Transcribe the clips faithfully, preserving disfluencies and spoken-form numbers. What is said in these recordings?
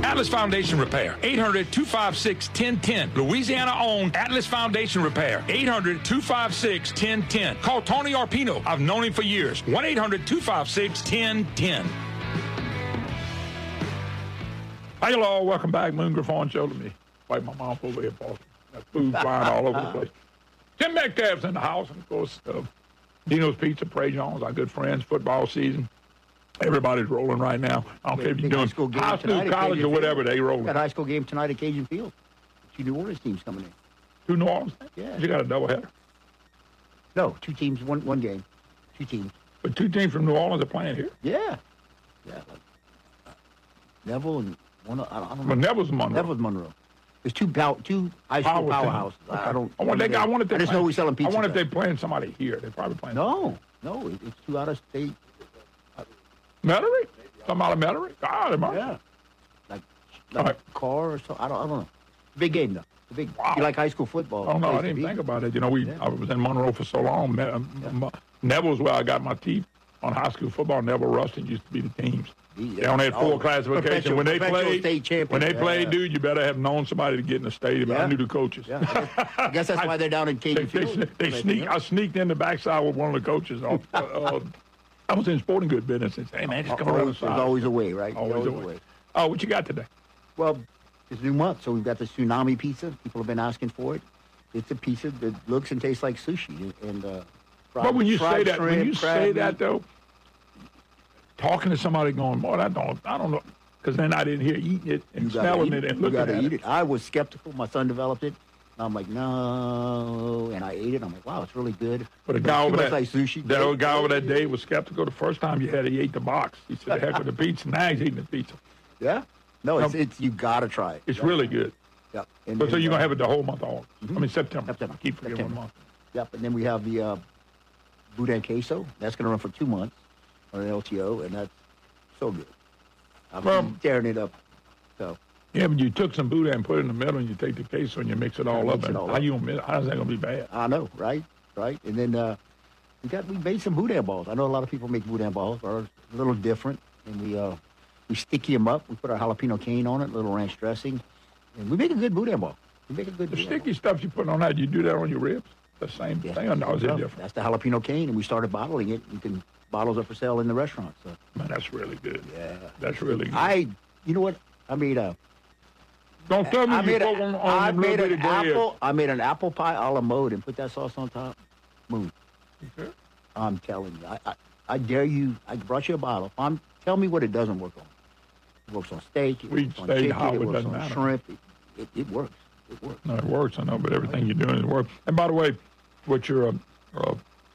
Atlas Foundation Repair. eight hundred, two five six, one oh one oh. Louisiana-owned Atlas Foundation Repair. eight hundred, two five six, one oh one oh. Call Tony Arpino. I've known him for years. one eight hundred, two five six, one oh one oh. Hi, hello. Welcome back. Moon Griffon Show to me. Like my mom over here, Boston. Got food flying all over the place. Tim Metcalf's in the house, and of course, uh, Dino's Pizza, Prey Jones, our good friends. Football season. Everybody's rolling right now. I don't care if you're doing high school, high school college, or whatever, they rolling. Got a high school game tonight at Cajun Field. Two New Orleans teams coming in. Two New Orleans? Yeah. You got a doubleheader? No, two teams, one one game. Two teams. But two teams from New Orleans are playing here? Yeah. Yeah. Like uh, Neville and one, I don't, I don't know. But Neville's Monroe. Neville's Monroe. There's two pow- two high school Power powerhouses. Okay. I don't. I wonder, they, I wonder if they I just playing, know we're selling pizza. I wonder if there. they're playing somebody here. They're probably playing. No, no, it, it's two out of state. Metairie? Something out of Metairie? Ah, they might. Yeah. Like, like right. a car or something. I don't. I don't know. Big game though. The big. Wow. You like high school football? Oh no, I didn't think about it. You know, we Yeah. I was in Monroe for so long. Me, yeah. Neville's where I got my teeth on high school football. Neville Rustin used to be the teams. Yeah. They only had full Oh, classification. When they played, state when they yeah. played, dude, you better have known somebody to get in the stadium. Yeah. I knew the coaches. Yeah. I guess that's why they're down in Cajun They, Field. they, they sneak. I sneaked in the backside with one of the coaches. uh, uh, I was in sporting good business. And said, hey man, just come around the Always, side. there's always a way, right? Always, always a way. Oh, what you got today? Well, it's a new month, so we've got the tsunami pizza. People have been asking for it. It's a pizza that looks and tastes like sushi. And uh, fried, But when you fried say that, shrimp, when you crab say meat. that though, talking to somebody going, boy, I don't, I don't know, because then I didn't hear eating it and you smelling it, it and you looking gotta at eat it. it. I was skeptical. My son developed it. And I'm like, no. And I ate it. I'm like, wow, it's really good. But a guy over Too that, much like sushi. that old guy over that day was skeptical. The first time you had it, he ate the box. He said, the heck with the pizza. Now he's eating the pizza. Yeah? No, it's, No. it's you got to try it. It's Yeah. really good. Yep. And But so then, you're uh, going to have it the whole month on. Mhm. I mean, September. September. I keep forgetting September. one month. Yep. And then we have the uh, Boudin queso. That's going to run for two months on an L T O, and that's so good. I'm Well- tearing it up. So Yeah, but you took some Buddha and put it in the middle, and you take the queso and you mix it all Yeah, up. mix it And all how up. you gonna, how's that going to be bad? I know, right? Right. And then uh, we got we made some Boudin balls. I know a lot of people make Boudin balls. Ours a little different, and we uh, we sticky them up. We put our jalapeno cane on it, a little ranch dressing, and we make a good Boudin ball. We make a good The Boudin sticky stuff you put on that, you do that on your ribs? The same ball. thing, or no, is it Yeah, different? That's the jalapeno cane, and we started bottling it. You can bottles are for sale in the restaurant. So Man, that's really good. yeah, That's really good. I you know what I made a Don't tell me I you made, put a, one on I them little made bitty an bread. apple. I made an apple pie a la mode and put that sauce on top. Move. Okay. I'm telling you, I, I, I dare you. I brought you a bottle. I'm tell me what it doesn't work on. It works on steak. It Sweet works on steak, chicken. how It it works doesn't on matter. shrimp. It, it, it works. It works. No, it works, I know, but everything you're doing is work. And by the way, with your uh, uh,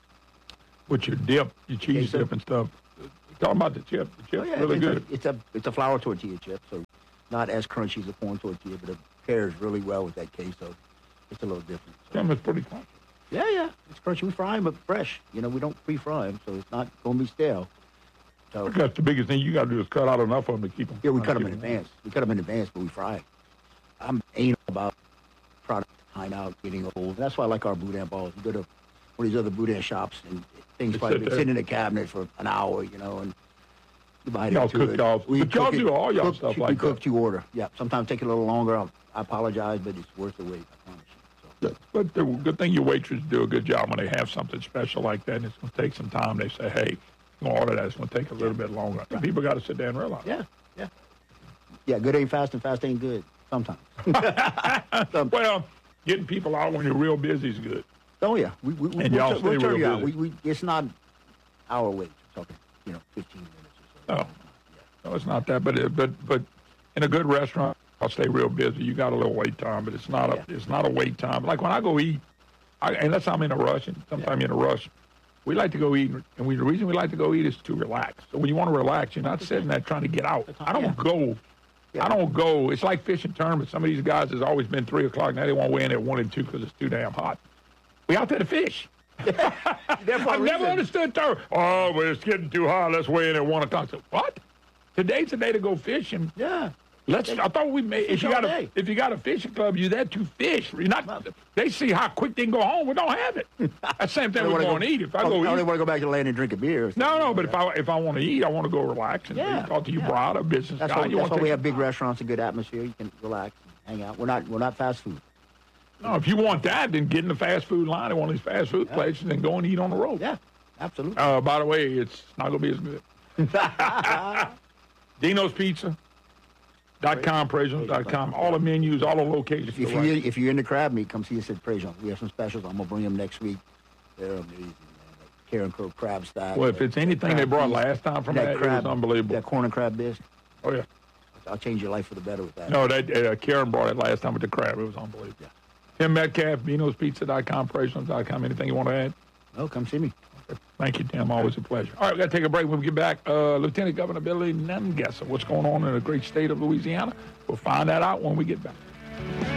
with your dip, your cheese Queso? dip and stuff, talking about the chip, the chip's Oh, yeah, really it's good. A, it's a it's a flour tortilla chip, so not as crunchy as a corn tortilla, but it pairs really well with that queso. It's a little different. So. Tim is pretty crunchy. Yeah, yeah, it's crunchy. We fry them, but fresh. You know, we don't pre-fry them, so it's not going to be stale. So That's the biggest thing you got to do is cut out enough of them to keep them. yeah, we cut them in advance. We cut them in advance, but we fry it. I'm anal about product tying out, getting old. That's why I like our Boudin balls. We go to one of these other Boudin shops, and things They probably sit been there. sitting in a cabinet for an hour, you know, and you bite Y'all into cook it. y'all- We but y'all cook it- do all y'all cook- stuff we like cook that. to order. Yeah, sometimes take a little longer. I'll, I apologize, but it's worth the wait. I promise you. So. But the good thing your waitress do a good job when they have something special like that, and it's going to take some time. They say, hey, I'm going to order that. It's going to take a little bit longer. And people got to sit there and realize. Yeah, yeah. Yeah, good ain't fast and fast ain't good sometimes. Sometimes. Well, getting people out when you're real busy is good. Oh, yeah. We, we, we, And we'll, y'all tu- we'll stay turn real you out. We, busy. we, it's not our wait. We're talking, you know, fifteen minutes or so. Oh. No, it's not that, but it, but but in a good restaurant, I'll stay real busy. You got a little wait time, but it's not a Yeah. it's not a wait time. Like when I go eat, I, unless I'm in a rush, and sometimes you're in a rush, we like to go eat, and we, the reason we like to go eat is to relax. So when you want to relax, you're not sitting there trying to get out. I don't Yeah. go. Yeah. I don't go. It's like fishing tournaments. Some of these guys has always been three o'clock. Now they want to weigh in at one and two because it's too damn hot. We out there to fish. There for a I've never reason. understood term. Oh, well, it's getting too hot. Let's weigh in at one o'clock. So what? Today's the day to go fishing. Yeah. Let's. I thought we made. If Fish you all got a day. if you got a fishing club, you're there to fish. You're not. They see how quick they can go home. We don't have it. That's the same thing I we're wanna going to go- eat. If I I go only eat, want to go back to the land and drink a beer. or no, something no. like But if that. I if I want to eat, I want to go relax and Yeah, talk to you, yeah. bride, a business That's guy. why, you that's want why we to have big restaurants and good atmosphere. You can relax, and hang out. We're not we're not fast food. No, if you want that, then get in the fast food line at one of these fast food Yeah. places and go and eat on the road. Yeah, absolutely. Uh, by the way, it's not going to be as good. Dino's Pizza. Dot com, Praise dot com, all the menus, all the locations. If are you right. if you're into crab meat, come see us at Praison. We have some specials. I'm gonna bring them next week. They're amazing, man. Like Karen Crow crab stack. Well, if that- it's anything that they crab brought feast, last time from that, that it crab, was unbelievable. That corn and crab dish. Oh, yeah. I'll change your life for the better with that. No, that uh, Karen brought it last time with the crab. It was unbelievable. Yeah. Tim Metcalf, Dino's Pizza dot com, Praise dot com. Anything you want to add? Oh, come see me. Thank you, Tim. Always a pleasure. All right, we've got to take a break. When we get back, uh, Lieutenant Governor Billy Nungesser, what's going on in the great state of Louisiana? We'll find that out when we get back.